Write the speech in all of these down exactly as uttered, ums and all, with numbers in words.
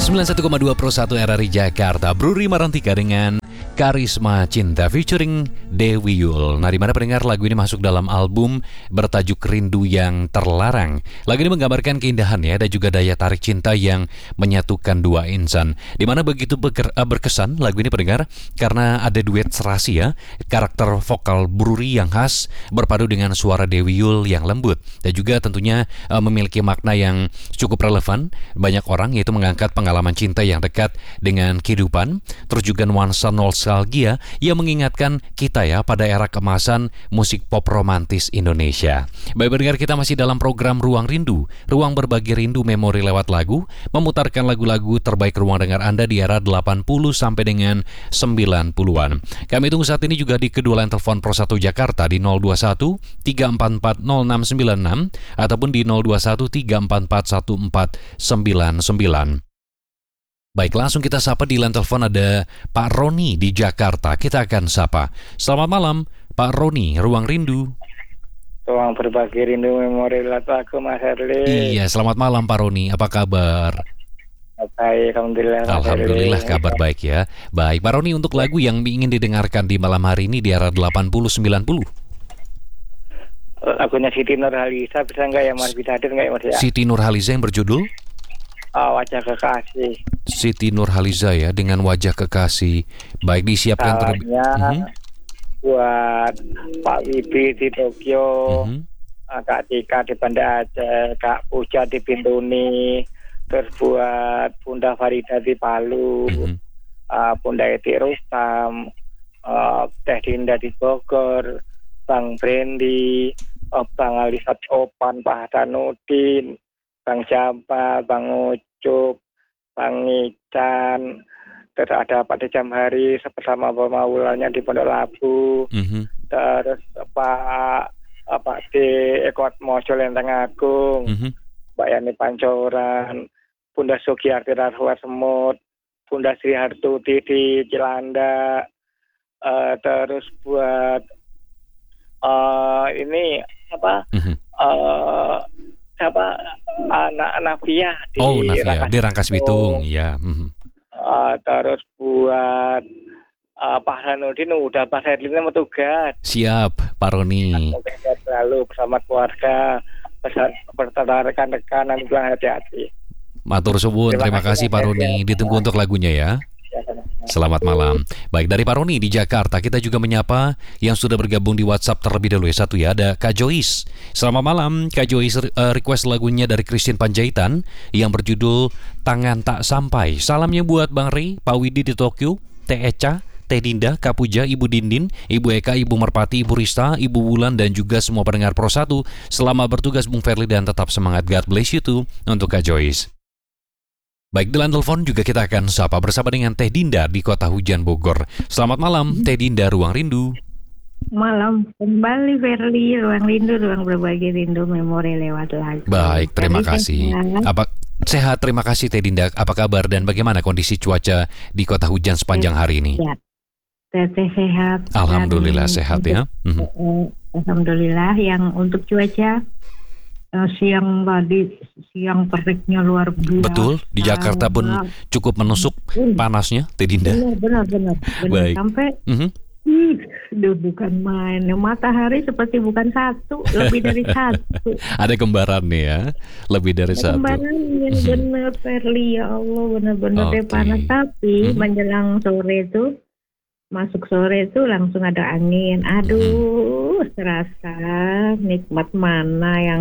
sembilan puluh satu koma dua Pro satu R R I Jakarta, Bruri Marantika dengan Karisma Cinta featuring Dewi Yul. Nah, di mana pendengar lagu ini masuk dalam album bertajuk Rindu Yang Terlarang. Lagu ini menggambarkan keindahan ya dan juga daya tarik cinta yang menyatukan dua insan. Di mana begitu beker, uh, berkesan lagu ini pendengar karena ada duet serasi ya, karakter vokal Bruri yang khas berpadu dengan suara Dewi Yul yang lembut dan juga tentunya uh, memiliki makna yang cukup relevan. Banyak orang yaitu mengangkat pengalaman cinta yang dekat dengan kehidupan, terus juga nuansa nostalgia yang mengingatkan kita ya pada era kemasan musik pop romantis Indonesia. Baik pendengar, kita masih dalam program Ruang Rindu, ruang berbagi rindu memori lewat lagu, memutarkan lagu-lagu terbaik ruang dengar Anda di era delapan puluh sampai dengan sembilan puluhan. Kami tunggu saat ini juga di kedua line telepon Pro satu Jakarta di nol dua satu tiga empat empat nol enam sembilan enam ataupun di nol dua satu tiga empat empat satu empat sembilan sembilan. Baik, langsung kita sapa di line telepon ada Pak Roni di Jakarta. Kita akan sapa. Selamat malam, Pak Roni, Ruang Rindu. Ruang berbagi rindu memori lagu Mas Herli. Iya, selamat malam Pak Roni. Apa kabar? Baik, alhamdulillah. Alhamdulillah kabar baik ya. Baik, Pak Roni, untuk lagu yang ingin didengarkan di malam hari ini di era delapan puluh sembilan puluh. Lagunya Siti Nurhaliza bisa nggak ya Mas? Bisa hadir nggak ya Mas ya? Siti Nurhaliza yang berjudul? Oh, Wajah Kekasih. Siti Nurhaliza ya dengan Wajah Kekasih. Baik, disiapkan terlebih uh-huh. Buat Pak Wibi di Tokyo, uh-huh. Kak Tika di Banda Aceh, Kak Puja di Bintuni, terus buat Bunda Farida di Palu, uh-huh. uh, Bunda Eti Rustam, uh, Teh Dinda di Bogor, Bang Brendi, uh, Bang Alisat Opan, Pak Hasanuddin, Bang Jamba, Bang Ucup, Bang Ican, terus ada Pak Dejam Hari bersama pemaulannya di Pondok Labu, mm-hmm. terus Pak Pak D Ekot Mojo Lenteng Agung, mm-hmm. Mbak Yani Pancoran, Bunda Sugiyarti Rahwa Semut, Bunda Sri Hartuti di Cilanda, uh, terus buat uh, ini apa? Mm-hmm. Uh, apa anak Nafia di oh Nafia Rangkas di Rangkas Bitung ya. Mm-hmm. uh, terus buat uh, Pak Hasanuddin udah Pak Herlina mau tugas. Siap Pak Roni. Lalu bersama keluarga bersama rekan-rekan dan pulang hati-hati. Matur suwun, terima, terima kasih Pak Roni. Ditunggu untuk lagunya ya. Selamat malam. Baik, dari Pak Roni di Jakarta kita juga menyapa yang sudah bergabung di WhatsApp terlebih dahulu ya. Satu ya, ada Kak Joyce. Selamat malam Kak Joyce, uh, request lagunya dari Christine Panjaitan yang berjudul Tangan Tak Sampai. Salamnya buat Bang Rey, Pak Widi di Tokyo, Teh Eca, Teh Dinda, Kak Puja, Ibu Dindin, Ibu Eka, Ibu Merpati, Ibu Rista, Ibu Wulan dan juga semua pendengar Pro satu. Selamat bertugas Bung Ferli dan tetap semangat. God bless you too untuk Kak Joyce. Baik, di line telepon juga kita akan sapa bersama dengan Teh Dinda di Kota Hujan Bogor. Selamat malam, Teh Dinda, Ruang Rindu. Malam kembali Ferli, Ruang Rindu, ruang berbagi rindu memori lewat lagu. Baik, terima kasih. Apa sehat? Terima kasih Teh Dinda. Apa kabar dan bagaimana kondisi cuaca di Kota Hujan sepanjang hari ini? Ya, Teteh sehat. Alhamdulillah sehat ya. Mm-hmm. Alhamdulillah. Yang untuk cuaca Uh, siang tadi siang teriknya luar biasa. Betul, di Jakarta pun uh, cukup menusuk uh, panasnya, Teh Dinda. Benar, benar, benar. benar. Sampai, uh-huh. ih, duh, bukan main. Matahari seperti bukan satu, lebih dari satu. Ada kembaran nih ya, lebih dari Ada satu. Kembaran yang uh-huh. benar, Ferli, ya Allah, benar-benar okay. panas. Tapi uh-huh. menjelang sore itu, masuk sore itu langsung ada angin. Aduh, uh-huh. serasa nikmat mana yang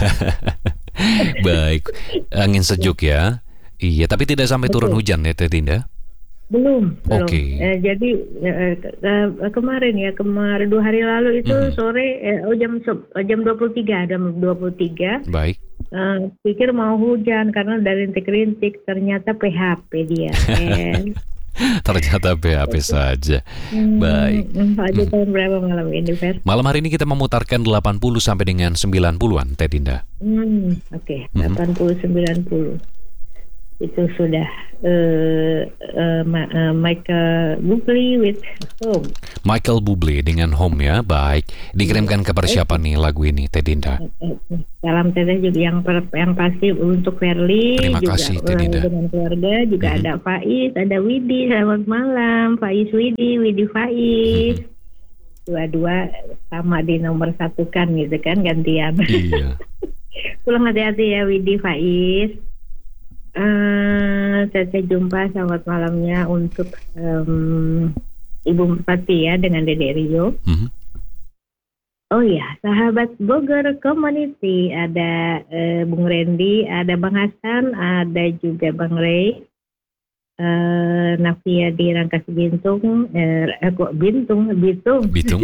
baik, angin sejuk ya. Iya, tapi tidak sampai Betul. turun hujan ya Teh Dinda? Belum, belum. Oke. Okay. Eh, jadi eh, ke- kemarin ya, kemarin dua hari lalu itu mm-hmm. sore eh, oh jam jam dua puluh tiga, jam dua puluh tiga. Baik. Eh, pikir mau hujan karena dari rintik-rintik, ternyata P H P dia. eh. Ternyata P H P saja. Hmm, Baik. Pada tahun berapa malam ini, Fer? Malam hari ini kita memutarkan delapan puluh sampai dengan sembilan puluhan, Teh Dinda. Hmm, oke, okay. delapan puluh sembilan puluh. Itu sudah uh, uh, uh, Michael Bublé with Home. Michael Bublé dengan Home ya, baik. Dikirimkan kepada siapa nih lagu ini, Teh Dinda? Salam teteh juga yang per, yang pasti untuk Verly. Terima juga, kasih Teh Dinda. Dengan keluarga juga mm-hmm. ada Faiz, ada Widi. Selamat malam, Faiz Widi, Widi Faiz. Mm-hmm. Dua-dua sama di nomor satu kan gitu kan, gantian. Iya. Pulang hati-hati ya Widi Faiz. Uh, saya jumpa selamat malamnya untuk um, Ibu Merpati ya dengan Dede Rio. Mm-hmm. Oh ya, sahabat Bogor Community ada uh, Bung Randy, ada Bang Hasan, ada juga Bang Ray, uh, Navia di Rangkas Bintung, uh, kok Bintung, Bitung, Bitung.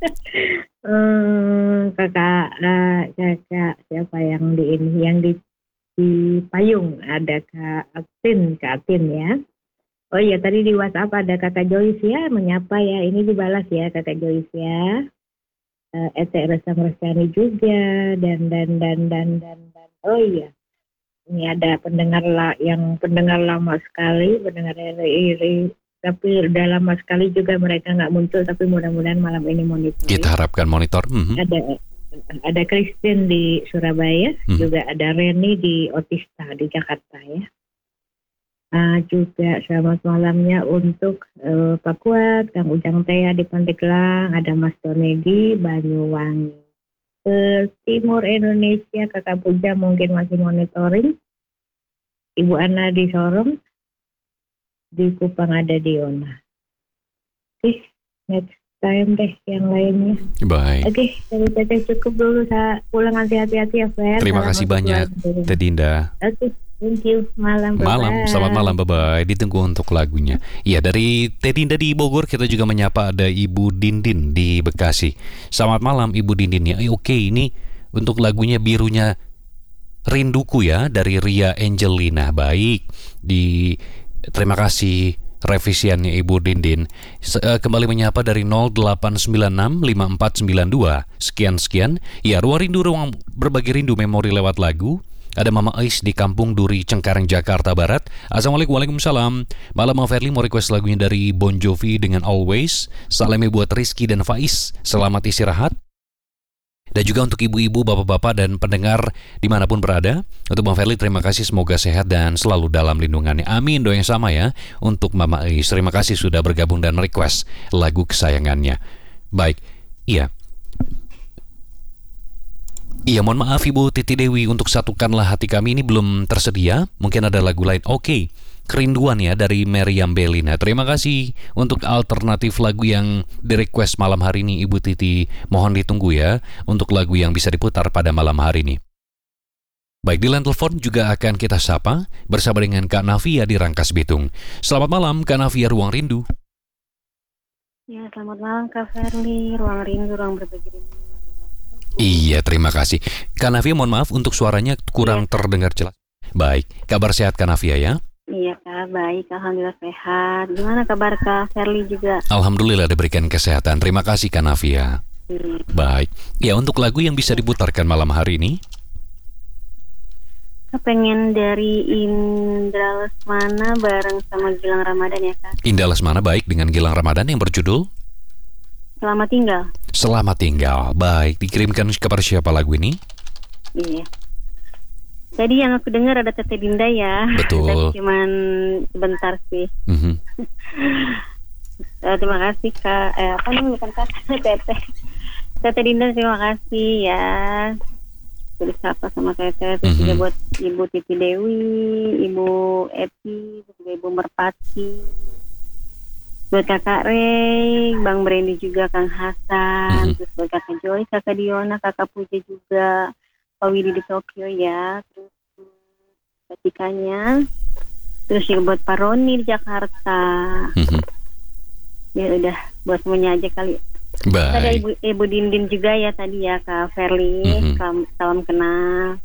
uh, kakak, uh, kakak siapa yang di ini, yang di di Payung ada Kak Atin, Kak Atin ya. Oh iya tadi di WhatsApp ada Kakak Joyce ya menyapa ya, ini dibalas ya Kakak Joyce ya. Uh, Ete Resa Meresani juga dan dan dan dan dan dan oh iya ini ada pendengar lah yang pendengar lama sekali, pendengar iri tapi udah lama sekali juga mereka nggak muncul, tapi mudah-mudahan malam ini monitor. Kita harapkan monitor. Mm-hmm. Ada ada Christine di Surabaya, hmm. juga ada Reni di Otista di Jakarta ya. Uh, juga selamat malamnya untuk uh, Pak Kuat, Kang Ujang Tea di Pandeglang, ada Mas Tony di Banyuwangi. Uh, Timur Indonesia, Kakak Puja mungkin masih monitoring. Ibu Ana di Sorong, di Kupang ada Diona. Oke, okay, next time deh yang lainnya. Baik. Oke, dari Teteh cukup dulu. Saya pulang hati-hati ya, Fer. Terima kasih banyak, Teh Dinda. Oke, thank you. Malam, bye-bye. Malam, selamat malam, bye-bye. Ditunggu untuk lagunya. Iya, dari Teh Dinda di Bogor, kita juga menyapa ada Ibu Dindin di Bekasi. Selamat malam, Ibu Dindin ya. Eh, Oke, ini untuk lagunya Birunya Rinduku ya, dari Ria Angelina. Baik, di terima kasih revisiannya Ibu Dindin. Kembali menyapa dari nol delapan sembilan enam lima empat sembilan dua. Sekian-sekian. Ya, ruang rindu, ruang berbagi rindu memori lewat lagu. Ada Mama Ais di Kampung Duri, Cengkareng, Jakarta Barat. Assalamualaikum, waalaikumsalam. Malam Mama Verly mau request lagunya dari Bon Jovi dengan Always. Salamnya buat Rizky dan Faiz. Selamat istirahat. Dan juga untuk ibu-ibu, bapak-bapak, dan pendengar dimanapun berada. Untuk Bang Verly, terima kasih. Semoga sehat dan selalu dalam lindungannya. Amin. Doa yang sama ya untuk Mama Ais. Terima kasih sudah bergabung dan request lagu kesayangannya. Baik, iya. Iya, mohon maaf Ibu Titi Dewi, untuk Satukanlah Hati Kami ini belum tersedia. Mungkin ada lagu lain. Oke, Kerinduan ya dari Meriam Belina. Terima kasih untuk alternatif lagu yang di-request malam hari ini Ibu Titi. Mohon ditunggu ya untuk lagu yang bisa diputar pada malam hari ini. Baik, di line telepon juga akan kita sapa bersama dengan Kak Navia di Rangkas Bitung. Selamat malam Kak Navia, Ruang Rindu. Ya, selamat malam Kak Verly, Ruang Rindu, Ruang Berbagi Rindu. Iya, terima kasih. Kak Navia, mohon maaf untuk suaranya kurang ya. Terdengar jelas. Baik, kabar sehat Kak Navia ya? Iya Kak, baik, Alhamdulillah sehat. Gimana kabar Kak Verly juga? Alhamdulillah diberikan kesehatan. Terima kasih Kak Navia. Hmm. Baik, ya untuk lagu yang bisa diputarkan malam hari ini? Kak pengen dari Indra Lesmana bareng sama Gilang Ramadan ya Kak. Indra Lesmana baik dengan Gilang Ramadan yang berjudul? Selamat Tinggal. Selamat Tinggal, baik. Dikirimkan kepada siapa lagu ini? Iya. Tadi yang aku dengar ada Teteh Dinda ya. Betul. Tapi cuman sebentar sih. Mm-hmm. uh, terima kasih Kak. Eh, apa namanya bukan Kak? Teteh. Teteh Dinda terima kasih ya. Tulis apa sama Teteh. Terus mm-hmm. juga buat Ibu Titi Dewi, Ibu Eti, juga Ibu Merpati. Buat Kakak Rey, Bang Brandy juga, Kang Hasan. Mm-hmm. Terus buat Kakak Joy, Kakak Diona, Kakak Puja juga. Pak Widi di Tokyo ya, terus ketikanya, terus juga buat Pak Roni di Jakarta. Mm-hmm. Ya udah, buat semuanya aja kali. Baik. Ada Ibu, Ibu Dindin juga ya tadi ya Kak Verly, mm-hmm. salam, salam kenal.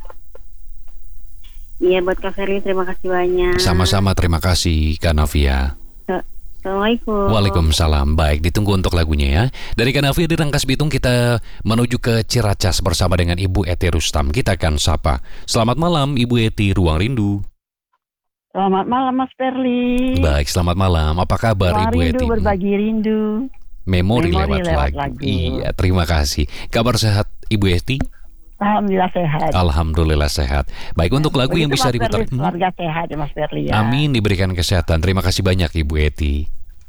Iya buat Kak Verly terima kasih banyak. Sama-sama terima kasih Kak Navia. Assalamualaikum. Waalaikumsalam. Baik, ditunggu untuk lagunya ya. Dari Kak Navia di Rangkas Bitung kita menuju ke Ciracas bersama dengan Ibu Eti Rustam. Kita akan sapa. Selamat malam Ibu Eti, Ruang Rindu. Selamat malam Mas Perli. Baik, selamat malam. Apa kabar Wah, Ibu rindu Eti? berbagi rindu. Memori, Memori lewat, lewat lagu. lagu. Iya, terima kasih. Kabar sehat Ibu Eti? Alhamdulillah sehat. Alhamdulillah sehat. Baik, untuk lagu yang Begitu bisa Mas diputar. Perli, keluarga sehat ya Mas Perli ya. Amin, diberikan kesehatan. Terima kasih banyak Ibu Eti.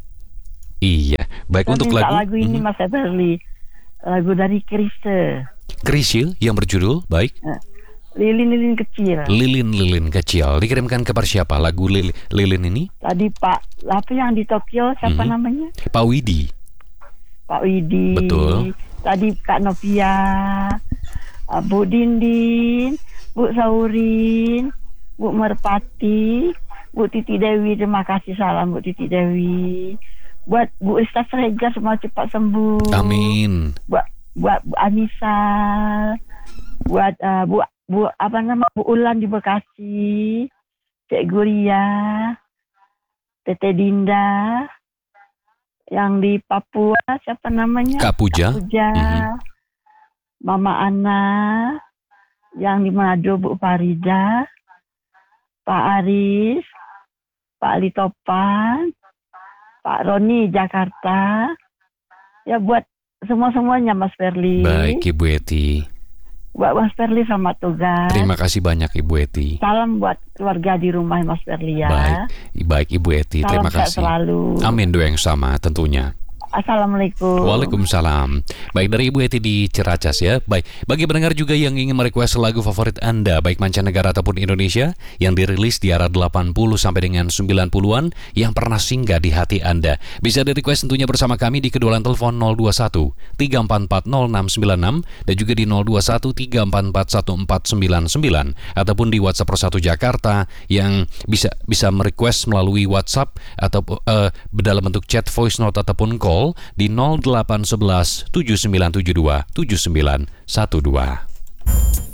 Iya, baik. Saya untuk minta lagu lagu ini Mhm. Mas Perli. Lagu dari Kriste. Krisye yang berjudul baik Lilin-lilin kecil. Lilin-lilin kecil. Dikirimkan kepada siapa lagu Lili- Lilin ini? Tadi Pak, apa yang di Tokyo siapa Mhm. namanya? Pak Widi. Pak Widi. Betul. Tadi Kak Novia, uh, Bu Dindin, Bu Saurin, Bu Merpati, Bu Titi Dewi. Terima kasih, salam Bu Titi Dewi. Buat Bu Ustaz Rega semua cepat sembuh. Amin. Buat buat Bu Anissa, buat uh, Bu Bu apa nama Bu Ulan di Bekasi, Cek Guria, Tete Dinda, yang di Papua siapa namanya? Kak Puja. Kak Puja, Mhm. Mama Ana, yang di Manado Bu Farida, Pak Aris, Pak Ali Topan, Pak Roni Jakarta. Ya buat semua-semuanya Mas Perli. Baik Ibu Eti. Buat Mas Perli selamat tugas. Terima kasih banyak Ibu Eti. Salam buat keluarga di rumah Mas Perli ya. Baik, baik Ibu Eti. Salam Terima sehat kasih. selalu. Amin, doa yang sama tentunya. Assalamualaikum. Waalaikumsalam. Baik, dari Ibu Eti di Ciracas ya. Baik, bagi pendengar juga yang ingin merequest lagu favorit Anda, baik mancanegara ataupun Indonesia, yang dirilis di era delapan puluh sampai dengan sembilan puluhan, yang pernah singgah di hati Anda, bisa di-request tentunya bersama kami di kedulaan telepon nol dua satu tiga empat empat nol enam sembilan enam dan juga di nol dua satu tiga empat empat satu empat sembilan sembilan, ataupun di WhatsApp Persatu Jakarta yang bisa bisa merequest melalui WhatsApp atau uh, dalam bentuk chat, voice note ataupun call di nol delapan satu satu tujuh sembilan tujuh dua tujuh sembilan satu dua.